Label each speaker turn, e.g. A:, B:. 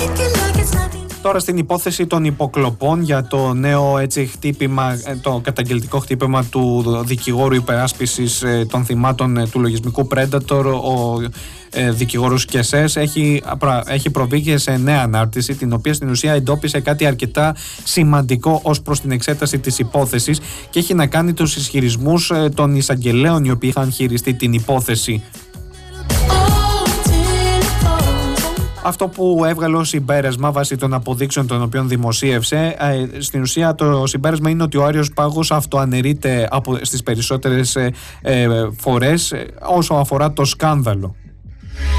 A: Τώρα στην υπόθεση των υποκλοπών για το νέο χτύπημα, το καταγγελτικό χτύπημα του δικηγόρου υπεράσπισης των θυμάτων του λογισμικού Predator, ο δικηγόρος Κεσές έχει προβεί και σε νέα ανάρτηση, την οποία στην ουσία εντόπισε κάτι αρκετά σημαντικό ως προς την εξέταση της υπόθεσης και έχει να κάνει τους ισχυρισμούς των εισαγγελέων οι οποίοι είχαν χειριστεί την υπόθεση. Αυτό που έβγαλε ως συμπέρασμα βάσει των αποδείξεων των οποίων δημοσίευσε, στην ουσία το συμπέρασμα είναι ότι ο Άριος Πάγος αυτοαναιρείται στις περισσότερες φορές όσο αφορά το σκάνδαλο.